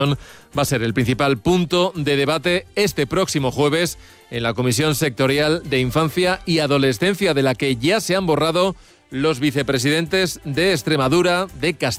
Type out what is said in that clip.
va a ser el principal punto de debate este próximo jueves en la Comisión Sectorial de Infancia y Adolescencia, de la que ya se han borrado los vicepresidentes de Extremadura, de Castilla